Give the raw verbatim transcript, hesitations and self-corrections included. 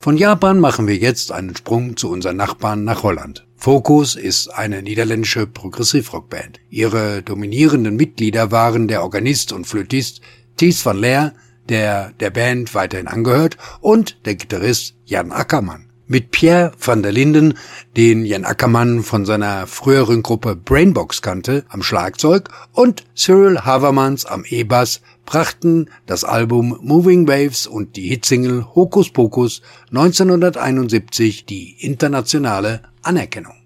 Von Japan machen wir jetzt einen Sprung zu unseren Nachbarn nach Holland. Focus ist eine niederländische Progressivrockband. Ihre dominierenden Mitglieder waren der Organist und Flötist Thijs van Leer, der der Band weiterhin angehört, und der Gitarrist Jan Akkerman. Mit Pierre van der Linden, den Jan Akkerman von seiner früheren Gruppe Brainbox kannte, am Schlagzeug, und Cyril Havermans am E-Bass brachten das Album Moving Waves und die Hitsingle Hokus Pokus neunzehnhunderteinundsiebzig die internationale Anerkennung.